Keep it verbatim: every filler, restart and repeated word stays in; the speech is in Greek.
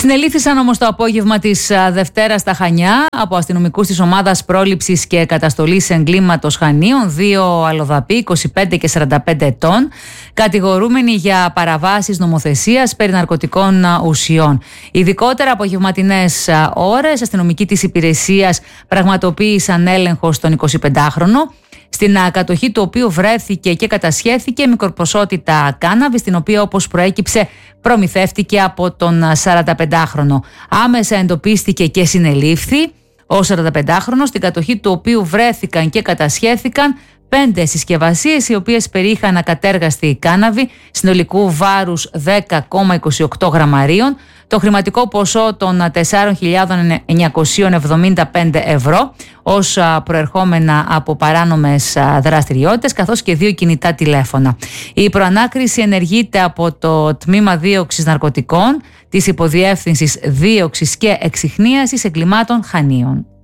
Συνελήφθησαν όμως το απόγευμα της Δευτέρας στα Χανιά από αστυνομικούς της ομάδας πρόληψης και καταστολής εγκλήματος Χανίων δύο αλλοδαποί είκοσι πέντε και σαράντα πέντε ετών, κατηγορούμενοι για παραβάσεις νομοθεσίας περί ναρκωτικών ουσιών. Ειδικότερα απογευματινές ώρες, αστυνομικοί της υπηρεσίας πραγματοποίησαν έλεγχο στον εικοσιπεντάχρονο, στην κατοχή του οποίου βρέθηκε και κατασχέθηκε μικροποσότητα κάναβη, την οποία, όπως προέκυψε, προμηθεύτηκε από τον σαρανταπεντάχρονο. Άμεσα εντοπίστηκε και συνελήφθη ο σαρανταπεντάχρονος, στην κατοχή του οποίου βρέθηκαν και κατασχέθηκαν πέντε συσκευασίες, οι οποίες περιείχαν ακατέργαστη κάναβη συνολικού βάρους δέκα κόμμα είκοσι οκτώ γραμμαρίων, το χρηματικό ποσό των τέσσερις χιλιάδες εννιακόσια εβδομήντα πέντε ευρώ ως προερχόμενα από παράνομες δραστηριότητες, καθώς και δύο κινητά τηλέφωνα. Η προανάκριση ενεργείται από το Τμήμα Δίωξης Ναρκωτικών της Υποδιεύθυνσης Δίωξης και Εξιχνίασης Εγκλημάτων Χανίων.